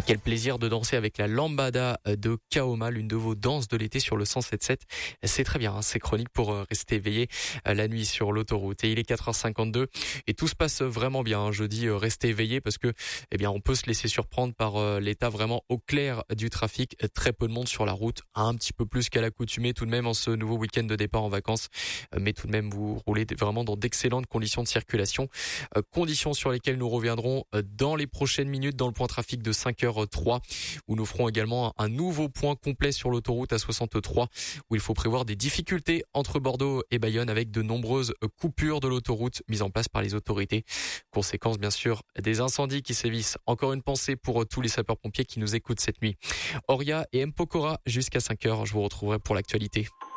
Quel plaisir de danser avec la lambada de Kaoma, l'une de vos danses de l'été sur le 107.7. C'est très bien, c'est chronique pour rester éveillé la nuit sur l'autoroute. Et il est 4h52 et tout se passe vraiment bien. Je dis rester éveillé parce que, on peut se laisser surprendre par l'état vraiment au clair du trafic. Très peu de monde sur la route, un petit peu plus qu'à l'accoutumée tout de même en ce nouveau week-end de départ en vacances. Mais tout de même, vous roulez vraiment dans d'excellentes conditions de circulation. Conditions sur lesquelles nous reviendrons dans les prochaines minutes dans le point trafic de 5h03 où nous ferons également un nouveau point complet sur l'autoroute A63 où il faut prévoir des difficultés entre Bordeaux et Bayonne avec de nombreuses coupures de l'autoroute mises en place par les autorités. Conséquence bien sûr des incendies qui sévissent. Encore une pensée pour tous les sapeurs-pompiers qui nous écoutent cette nuit. Oria et Mpokora jusqu'à 5h. Je vous retrouverai pour l'actualité.